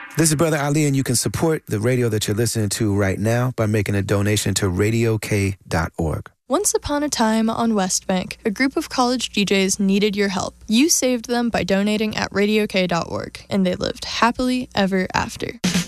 This is Brother Ali, and you can support the radio that you're listening to right now by making a donation to RadioK.org. Once upon a time on West Bank, a group of college DJs needed your help. You saved them by donating at RadioK.org, and they lived happily ever after.